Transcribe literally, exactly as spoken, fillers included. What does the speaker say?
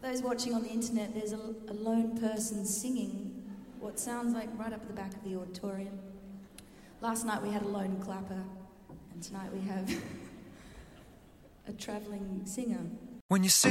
Those watching on the internet, there's a, a lone person singing what sounds like right up at the back of the auditorium. Last night we had a lone clapper, and tonight we have a travelling singer. When you see